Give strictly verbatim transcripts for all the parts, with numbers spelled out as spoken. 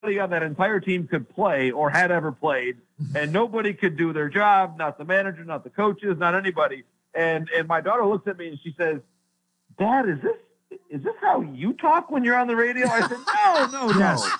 on that entire team could play or had ever played, and nobody could do their job, not the manager, not the coaches, not anybody. And and my daughter looks at me and she says, Dad, is this is this how you talk when you're on the radio? I said, no, no, no. Yes.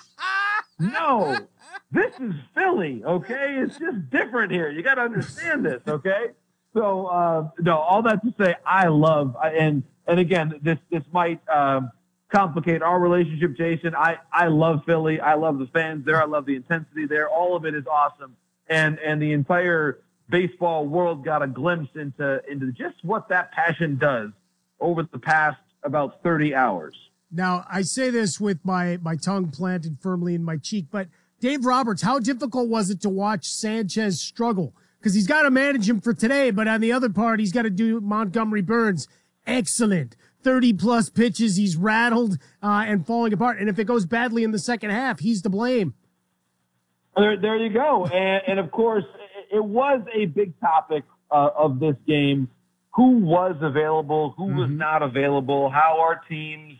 No. This is Philly, okay? It's just different here. You got to understand this, okay? So, uh, no, all that to say, I love, and and again, this this might um, complicate our relationship, Jason. I, I love Philly. I love the fans there. I love the intensity there. All of it is awesome. And and the entire baseball world got a glimpse into into just what that passion does over the past about thirty hours. Now, I say this with my, my tongue planted firmly in my cheek, but Dave Roberts, how difficult was it to watch Sanchez struggle? Because he's got to manage him for today, but on the other part, he's got to do Montgomery Burns. Excellent. thirty-plus pitches, he's rattled uh, and falling apart. And if it goes badly in the second half, he's to blame. There, there you go. And, and, of course, it was a big topic uh, of this game. Who was available? Who mm-hmm. was not available? How are teams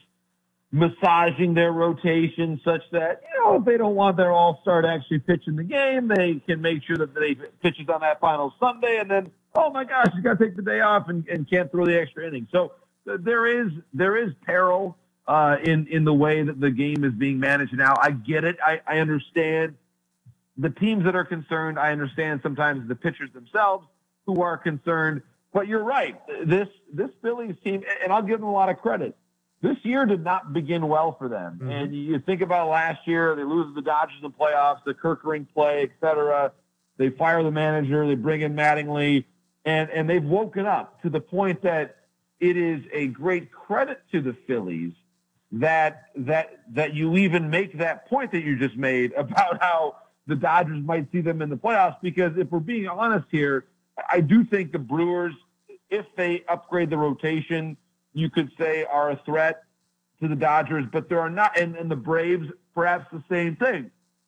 massaging their rotation such that, you know, if they don't want their all-star to actually pitch in the game, they can make sure that they pitches on that final Sunday, and then, oh my gosh, you got to take the day off and, and can't throw the extra inning. So th- there is there is peril uh, in in the way that the game is being managed now. I get it. I, I understand the teams that are concerned. I understand sometimes the pitchers themselves who are concerned. But you're right. This this Phillies team, and I'll give them a lot of credit. This year did not begin well for them. Mm-hmm. And you think about last year, they lose the Dodgers in the playoffs, the Kirkering play, et cetera. They fire the manager, they bring in Mattingly, and, and they've woken up to the point that it is a great credit to the Phillies that that that you even make that point that you just made about how the Dodgers might see them in the playoffs. Because if we're being honest here, I do think the Brewers, if they upgrade the rotation, you could say are a threat to the Dodgers, but there are not, and, and the Braves, perhaps the same thing.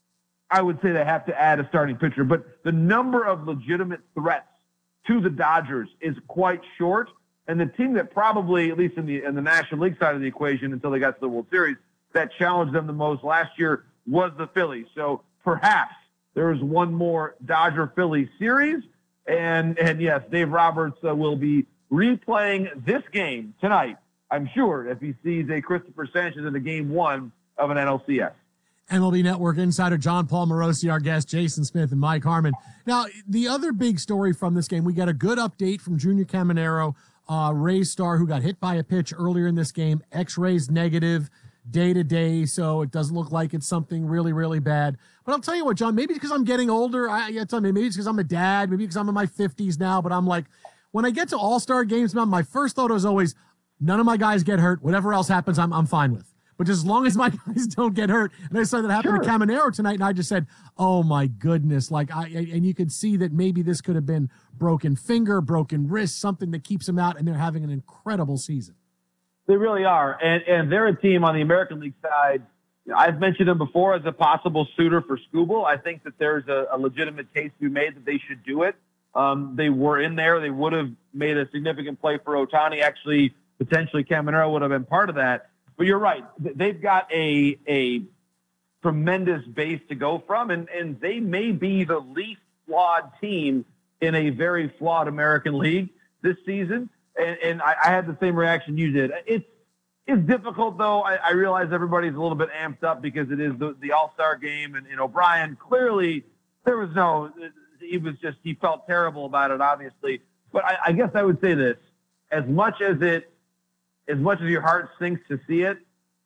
I would say they have to add a starting pitcher, but the number of legitimate threats to the Dodgers is quite short, and the team that probably, at least in the in the National League side of the equation until they got to the World Series, that challenged them the most last year was the Phillies. So perhaps there is one more Dodger-Phillies series, and, and yes, Dave Roberts uh, will be replaying this game tonight, I'm sure, if he sees a Christopher Sanchez in the game one of an N L C S. M L B Network insider John Paul Morosi, our guest, Jason Smith, and Mike Harmon. Now, the other big story from this game, we got a good update from Junior Caminero, uh, Rays star, who got hit by a pitch earlier in this game. X-rays negative day to day, so it doesn't look like it's something really, really bad. But I'll tell you what, John, maybe because I'm getting older, I, I tell me, maybe it's because I'm a dad, maybe because I'm in my fifties now, but I'm like, when I get to all-star games, my first thought is always, none of my guys get hurt. Whatever else happens, I'm I'm fine with. But just as long as my guys don't get hurt, and I saw that happen Sure. to Caminero tonight, and I just said, "Oh my goodness!" Like I, and you could see that maybe this could have been broken finger, broken wrist, something that keeps them out, and they're having an incredible season. They really are, and and they're a team on the American League side. You know, I've mentioned them before as a possible suitor for Skubal. I think that there's a, a legitimate case to be made that they should do it. Um, they were in there. They would have made a significant play for Ohtani. Actually, potentially Caminero would have been part of that. But you're right. They've got a a tremendous base to go from, and, and they may be the least flawed team in a very flawed American League this season. And, and I, I had the same reaction you did. It's it's difficult, though. I, I realize everybody's a little bit amped up because it is the, the All-Star game, and, and O'Brien, clearly there was no – he was just – he felt terrible about it, obviously. But I, I guess I would say this. As much as it – as much as your heart sinks to see it,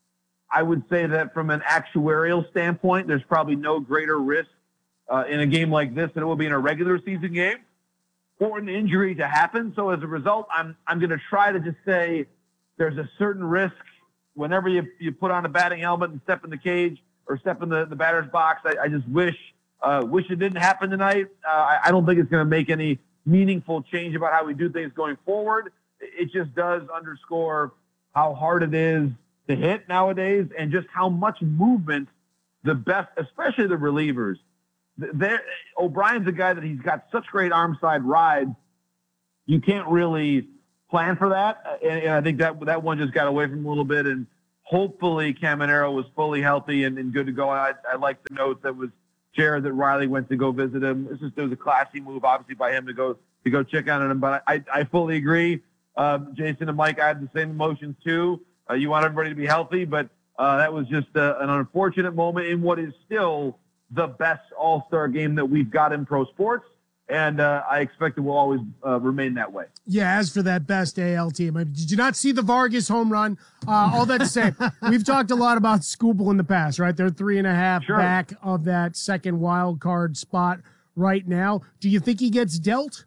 I would say that from an actuarial standpoint, there's probably no greater risk uh, in a game like this than it will be in a regular season game for an injury to happen. So as a result, I'm I'm going to try to just say there's a certain risk whenever you you put on a batting helmet and step in the cage or step in the, the batter's box. I, I just wish uh, wish it didn't happen tonight. Uh, I, I don't think it's going to make any meaningful change about how we do things going forward. It just does underscore how hard it is to hit nowadays and just how much movement the best, especially the relievers. They're, O'Brien's a guy that he's got such great arm side ride. You can't really plan for that. And, and I think that that one just got away from him a little bit. And hopefully Caminero was fully healthy and, and good to go. I, I like the note that was shared that Riley went to go visit him. This is, it was a classy move, obviously, by him to go to go check on him. But I, I fully agree. Um, Jason and Mike, I had the same emotions too. Uh, you want everybody to be healthy, but uh, that was just uh, an unfortunate moment in what is still the best All-Star game that we've got in pro sports. And uh, I expect it will always uh, remain that way. Yeah, as for that best A L team, did you not see the Vargas home run? Uh, all that to say, we've talked a lot about Scoobel in the past, right? They're three and a half Sure. back of that second wild card spot right now. Do you think he gets dealt?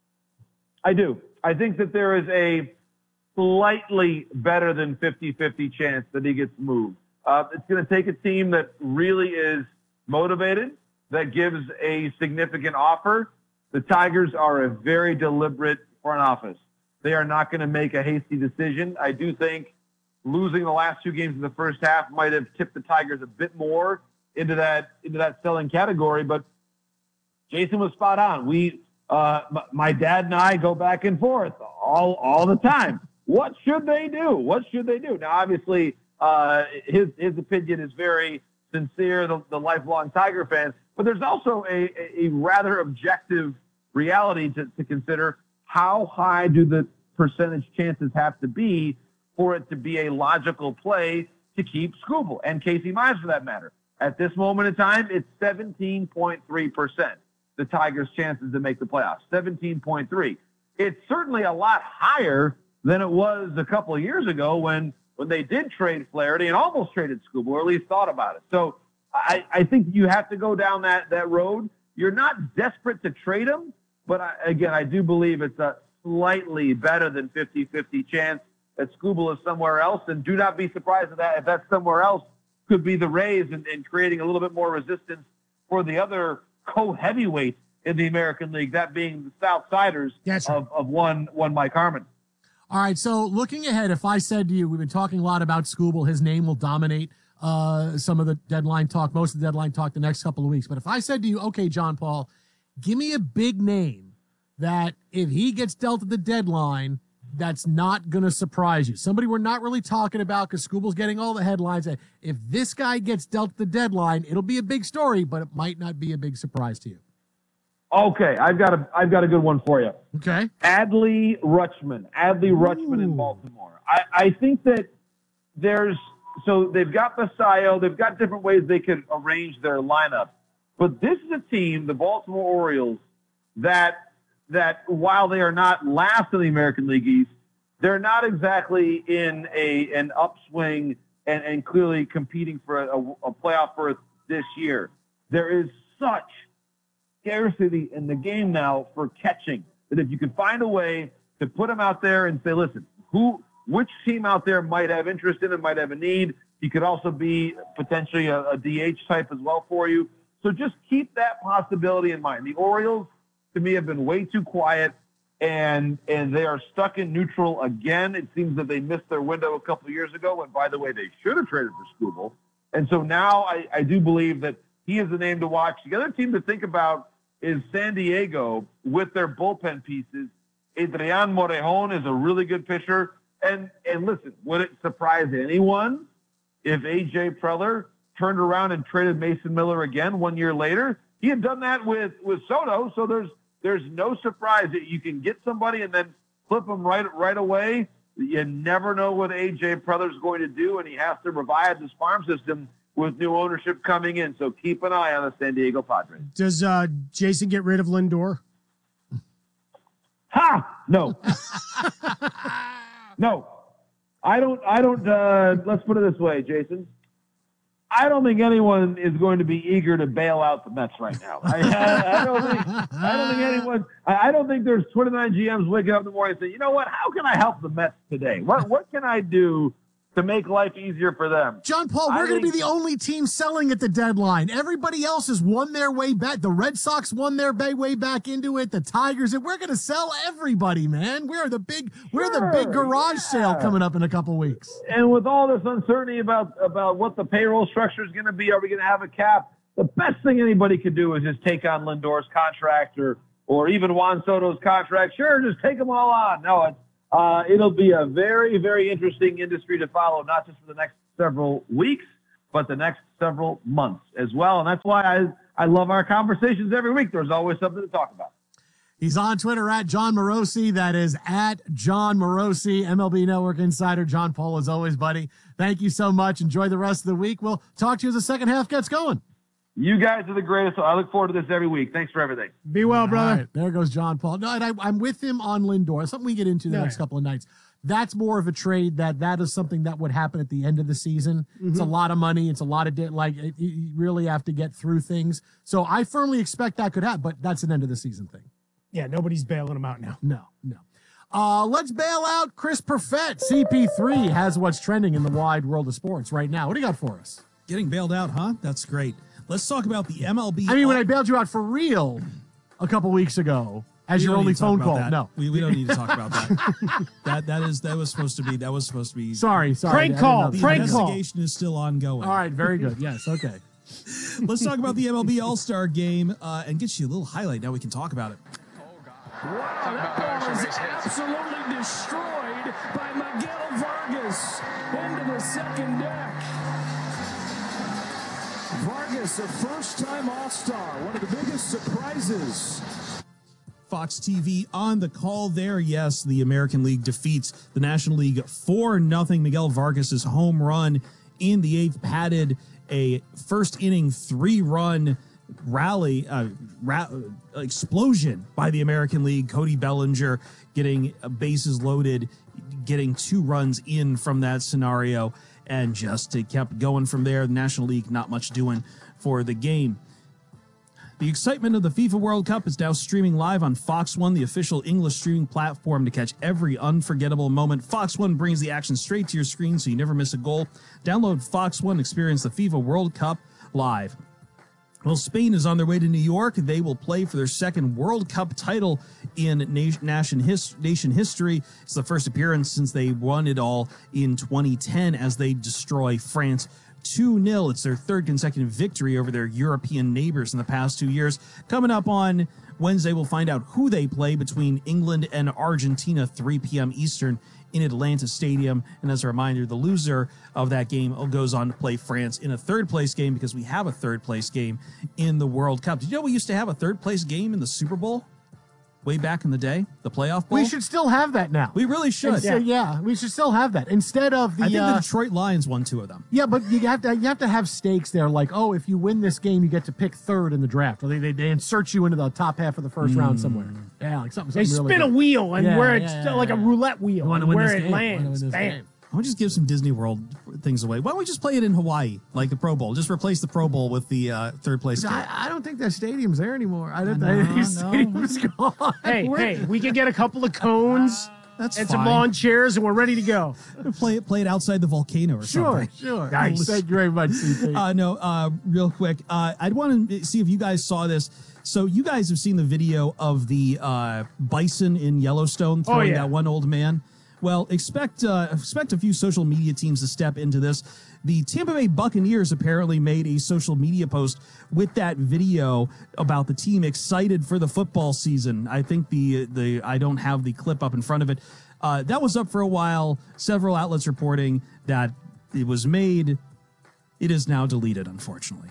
I do. I think that there is a slightly better than fifty-fifty chance that he gets moved. Uh, it's going to take a team that really is motivated, that gives a significant offer. The Tigers are a very deliberate front office. They are not going to make a hasty decision. I do think losing the last two games in the first half might have tipped the Tigers a bit more into that into that selling category. But Jason was spot on. We, uh, m- my dad and I go back and forth all all the time. What should they do? What should they do? Now, obviously, uh, his his opinion is very sincere, the, the lifelong Tiger fan. But there's also a, a, a rather objective reality to, to consider. How high do the percentage chances have to be for it to be a logical play to keep Scoobel and Casey Mize for that matter? At this moment in time, it's seventeen point three percent, the Tigers' chances to make the playoffs, seventeen point three. It's certainly a lot higher than it was a couple of years ago when, when they did trade Flaherty and almost traded Scoobel, or at least thought about it. So I, I think you have to go down that, that road. You're not desperate to trade him, but I, again, I do believe it's a slightly better than fifty-fifty chance that Scoobel is somewhere else. And do not be surprised if that, if that's somewhere else could be the Rays and, and creating a little bit more resistance for the other co-heavyweight in the American League, that being the Southsiders That's right. of, of one, one Mike Harmon. All right, so looking ahead, if I said to you, we've been talking a lot about Scoobel, his name will dominate uh, some of the deadline talk, most of the deadline talk the next couple of weeks. But if I said to you, okay, John Paul, give me a big name that if he gets dealt at the deadline, that's not going to surprise you. Somebody we're not really talking about because Scoobel's getting all the headlines. If this guy gets dealt at the deadline, it'll be a big story, but it might not be a big surprise to you. Okay, I've got a I've got a good one for you. Okay. Adley Rutschman. Adley Rutschman Ooh. in Baltimore. I, I think that there's so they've got Basayo, they've got different ways they could arrange their lineup. But this is a team, the Baltimore Orioles, that that while they are not last in the American League East, they're not exactly in a an upswing and, and clearly competing for a, a playoff berth this year. There is such scarcity in the game now for catching that if you can find a way to put them out there and say, listen, who, which team out there might have interest in it, might have a need. He could also be potentially a, a D H type as well for you. So just keep that possibility in mind. The Orioles, to me, have been way too quiet, and and they are stuck in neutral again. It seems that they missed their window a couple of years ago, and by the way, they should have traded for Scoobel. And so now I, I do believe that he is the name to watch. The other team to think about is San Diego with their bullpen pieces. Adrian Morejon is a really good pitcher. And and listen, would it surprise anyone if A J Preller turned around and traded Mason Miller again one year later? He had done that with, with Soto, so there's there's no surprise that you can get somebody and then flip them right right away. You never know what A J Preller's going to do, and he has to revive this farm system with new ownership coming in. So keep an eye on the San Diego Padres. Does uh, Jason get rid of Lindor? Ha! No. No. I don't, I don't, uh, let's put it this way, Jason. I don't think anyone is going to be eager to bail out the Mets right now. I, I, I don't think, I don't think anyone, I, I don't think there's twenty-nine G Ms waking up in the morning and saying, you know what, how can I help the Mets today? What, what can I do to make life easier for them? John Paul, we're going to be the only team selling at the deadline. Everybody else has won their way back. The Red Sox won their way back into it. The Tigers, and we're going to sell everybody, man. We're the big, we're the big garage yeah. sale coming up in a couple weeks. And with all this uncertainty about, about what the payroll structure is going to be, are we going to have a cap? The best thing anybody could do is just take on Lindor's contract or, or even Juan Soto's contract. Sure, just take them all on. No, it's, Uh, it'll be a very, very interesting industry to follow, not just for the next several weeks, but the next several months as well. And that's why I, I love our conversations every week. There's always something to talk about. He's on Twitter at John Morosi. That is at John Morosi, M L B Network insider. John Paul, as always, buddy. Thank you so much. Enjoy the rest of the week. We'll talk to you as the second half gets going. You guys are the greatest. I look forward to this every week. Thanks for everything. Be well, brother. Right, there goes John Paul. No, and I, I'm with him on Lindor. Something we get into the Yeah. next couple of nights. That's more of a trade that that is something that would happen at the end of the season. Mm-hmm. It's a lot of money. It's a lot of, di- like, it, you really have to get through things. So I firmly expect that could happen, but that's an end of the season thing. Yeah, nobody's bailing him out now. No, no. Uh, let's bail out Chris Perfett. C P three has what's trending in the wide world of sports right now. What do you got for us? Getting bailed out, huh? That's great. Let's talk about the M L B. I mean, when I bailed you out for real a couple weeks ago as We your don't only need to talk phone about call. that. No. we, we don't need to talk about that. that that is that was supposed to be that was supposed to be. Sorry, sorry. Prank I didn't call, know that. The prank call. investigation is still ongoing. All right, very good. Yes, okay. Let's talk about the M L B All-Star Game uh, and get you a little highlight. Now we can talk about it. Wow, that ball is absolutely destroyed by Miguel Vargas into the second deck. Vargas, a first-time All-Star, one of the biggest surprises. Fox T V on the call there. Yes, the American League defeats the National League four nothing. Miguel Vargas' home run in the eighth padded a first inning three-run rally, uh, ra- uh, explosion by the American League. Cody Bellinger getting uh, bases loaded, getting two runs in from that scenario, and just it kept going from there. The National League not much doing for the game. The excitement of the FIFA World Cup is now streaming live on Fox One, the official English streaming platform to catch every unforgettable moment. Fox One brings the action straight to your screen so you never miss a goal. Download Fox One, experience the FIFA World Cup live. Well, Spain is on their way to New York. They will play for their second World Cup title in nation, his, nation history. It's the first appearance since they won it all in twenty ten as they destroy France two nil. It's their third consecutive victory over their European neighbors in the past two years. Coming up on Wednesday, we'll find out who they play between England and Argentina, three p.m. Eastern in Atlanta Stadium. And as a reminder, the loser of that game goes on to play France in a third-place game because we have a third-place game in the World Cup. Did you know we used to have a third-place game in the Super Bowl? Way back in the day, the playoff bowl. We should still have that now. We really should. So, yeah, we should still have that instead of the. I think uh, the Detroit Lions won two of them. Yeah, but you have to you have to have stakes there. Like, oh, if you win this game, you get to pick third in the draft, or they they, they insert you into the top half of the first mm. round somewhere. Yeah, like something. They something spin really a wheel, and yeah, where yeah, it's yeah, like yeah. a roulette wheel, want to and win where this it game. lands. Win this Bam. game. Why don't we just give some Disney World things away? Why don't we just play it in Hawaii, like the Pro Bowl? Just replace the Pro Bowl with the uh, third place game. I, I don't think that stadium's there anymore. I don't No, think the no. stadium's gone. Hey, We're- hey, we can get a couple of cones That's and fine. some lawn chairs, and we're ready to go. Play it, play it outside the volcano or Sure, something. sure. Nice. Thank you very much, C P. Uh, no, uh, real quick. Uh, I'd want to see if you guys saw this. So you guys have seen the video of the uh, bison in Yellowstone throwing yeah. that one old man. Well, expect uh, expect a few social media teams to step into this. The Tampa Bay Buccaneers apparently made a social media post with that video about the team excited for the football season. I think the the I don't have the clip up in front of it. Uh, that was up for a while. Several outlets reporting that it was made. It is now deleted, unfortunately.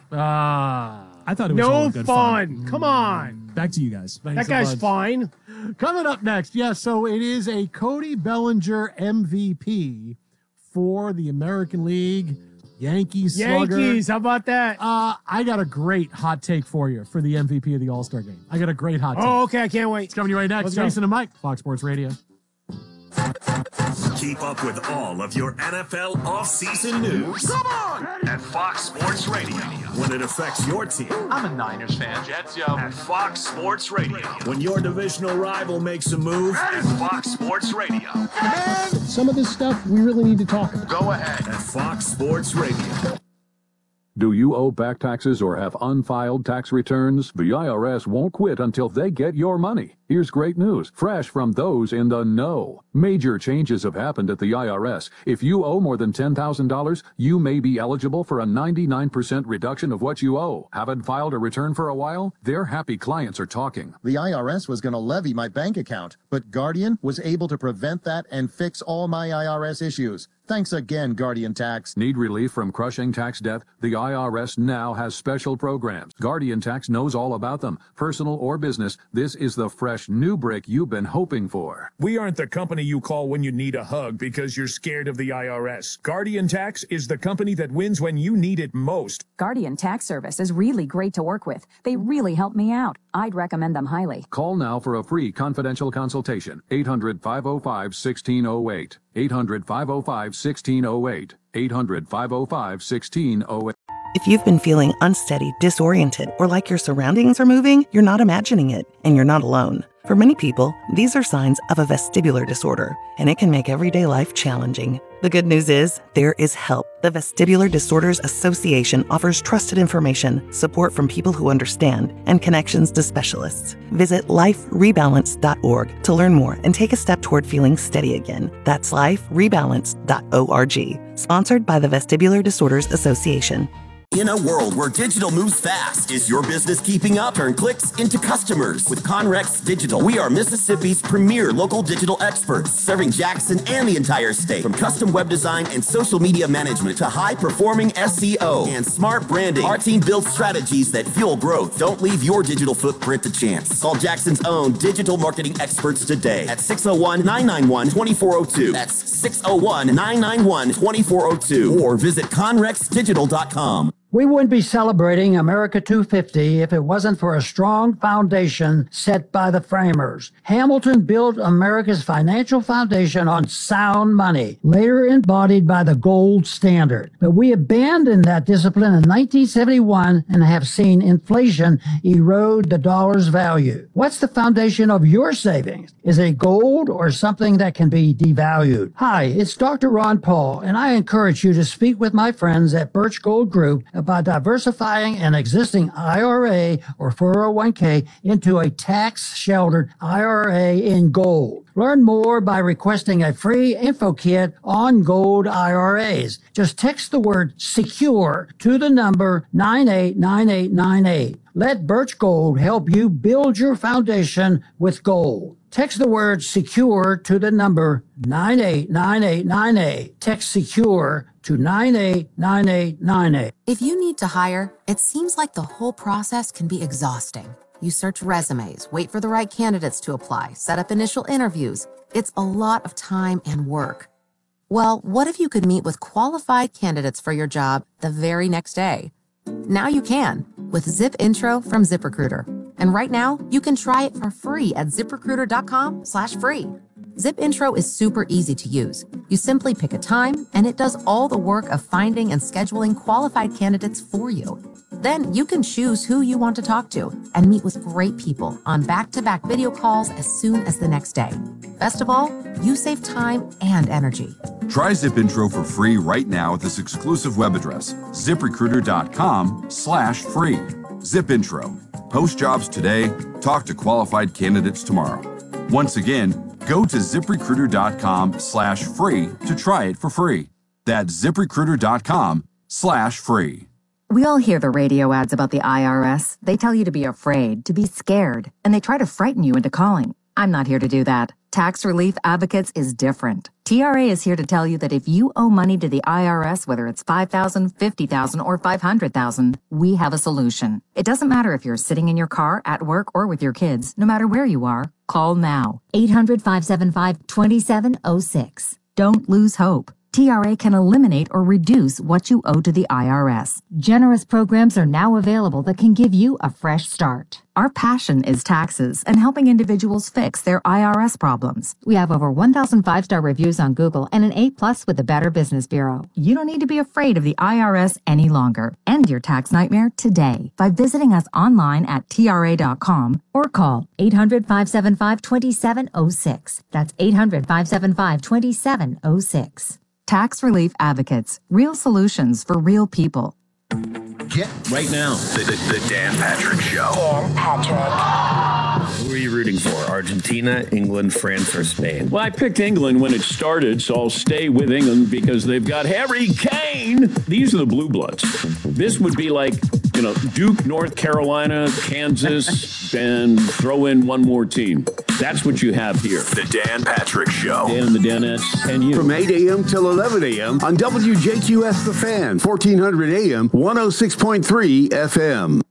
Ah. I thought it was all No good fun. fun. Come on. Back to you guys. Thanks That a guy's bunch. fine. Coming up next, yeah, so it is a Cody Bellinger M V P for the American League. Yankees slugger. Yankees, how about that? Uh, I got a great hot take for you for the M V P of the All-Star game. I got a great hot take. Oh, okay, I can't wait. It's coming to you right next. Let's go. Jason and Mike, Fox Sports Radio. Keep up with all of your N F L offseason news. Come on! At Fox Sports Radio. When it affects your team. I'm a Niners fan. Jets, yo. At Fox Sports Radio. When your divisional rival makes a move. At Fox Sports Radio. Some of this stuff we really need to talk about. Go ahead. At Fox Sports Radio. Do you owe back taxes or have unfiled tax returns? The I R S won't quit until they get your money. Here's great news, fresh from those in the know. Major changes have happened at the I R S. If you owe more than ten thousand dollars, you may be eligible for a ninety-nine percent reduction of what you owe. Haven't filed a return for a while? Their happy clients are talking. The I R S was going to levy my bank account, but Guardian was able to prevent that and fix all my I R S issues. Thanks again, Guardian Tax. Need relief from crushing tax debt? The I R S now has special programs. Guardian Tax knows all about them. Personal or business, this is the fresh new brick you've been hoping for. We aren't the company you call when you need a hug because you're scared of the I R S. Guardian Tax is the company that wins when you need it most. Guardian Tax Service is really great to work with. They really helped me out. I'd recommend them highly. Call now for a free confidential consultation. eight hundred, five oh five, one six oh eight. eight hundred, five oh five, one six oh eight. eight hundred, five oh five, one six oh eight. If you've been feeling unsteady, disoriented, or like your surroundings are moving, you're not imagining it, and you're not alone. For many people, these are signs of a vestibular disorder, and it can make everyday life challenging. The good news is, there is help. The Vestibular Disorders Association offers trusted information, support from people who understand, and connections to specialists. Visit life rebalance dot org to learn more and take a step toward feeling steady again. That's life rebalance dot org. Sponsored by the Vestibular Disorders Association. In a world where digital moves fast, is your business keeping up? Turn clicks into customers with Conrex Digital. We are Mississippi's premier local digital experts, serving Jackson and the entire state. From custom web design and social media management to high-performing S E O and smart branding, our team builds strategies that fuel growth. Don't leave your digital footprint to chance. Call Jackson's own digital marketing experts today at six oh one, nine nine one, two four oh two. That's six oh one, nine nine one, two four oh two. Or visit conrex digital dot com. We wouldn't be celebrating America two fifty if it wasn't for a strong foundation set by the framers. Hamilton built America's financial foundation on sound money, later embodied by the gold standard. But we abandoned that discipline in nineteen seventy-one and have seen inflation erode the dollar's value. What's the foundation of your savings? Is it gold or something that can be devalued? Hi, it's Doctor Ron Paul, and I encourage you to speak with my friends at Birch Gold Group about diversifying an existing I R A or four oh one k into a tax-sheltered I R A in gold. Learn more by requesting a free info kit on gold I R As. Just text the word SECURE to the number nine eight nine eight nine eight. Let Birch Gold help you build your foundation with gold. Text the word SECURE to the number nine eight nine eight nine eight. Text SECURE to nine eight nine eight nine eight. If you need to hire, it seems like the whole process can be exhausting. You search resumes, wait for the right candidates to apply, set up initial interviews. It's a lot of time and work. Well, what if you could meet with qualified candidates for your job the very next day? Now you can with Zip Intro from ZipRecruiter. And right now, you can try it for free at ZipRecruiter.com slash free. Zip Intro is super easy to use. You simply pick a time, and it does all the work of finding and scheduling qualified candidates for you. Then you can choose who you want to talk to and meet with great people on back-to-back video calls as soon as the next day. Best of all, you save time and energy. Try Zip Intro for free right now at this exclusive web address, ZipRecruiter.com slash free. Zip Intro. Post jobs today, talk to qualified candidates tomorrow. Once again, go to ZipRecruiter.com slash free to try it for free. That's ZipRecruiter.com slash free. We all hear the radio ads about the I R S. They tell you to be afraid, to be scared, and they try to frighten you into calling. I'm not here to do that. Tax Relief Advocates is different. T R A is here to tell you that if you owe money to the I R S, whether it's five thousand dollars, fifty thousand dollars, or five hundred thousand dollars, we have a solution. It doesn't matter if you're sitting in your car, at work, or with your kids. No matter where you are, call now. eight hundred, five seven five, two seven zero six. Don't lose hope. T R A can eliminate or reduce what you owe to the I R S. Generous programs are now available that can give you a fresh start. Our passion is taxes and helping individuals fix their I R S problems. We have over one thousand five-star reviews on Google and an A plus with the Better Business Bureau. You don't need to be afraid of the I R S any longer. End your tax nightmare today by visiting us online at T R A dot com or call eight hundred, five seven five, two seven zero six. That's eight hundred, five seven five, two seven zero six. Tax Relief Advocates. Real solutions for real people. Get right now. The, the, the Dan Patrick Show. Dan Patrick. Who are you rooting for? Argentina, England, France, or Spain? Well, I picked England when it started, so I'll stay with England because they've got Harry Kane. These are the Blue Bloods. This would be like you know, Duke, North Carolina, Kansas, and throw in one more team. That's what you have here. The Dan Patrick Show. Dan and the Danettes and you. From eight a.m. till eleven a.m. on W J Q S The Fan, fourteen hundred A M, one oh six point three F M.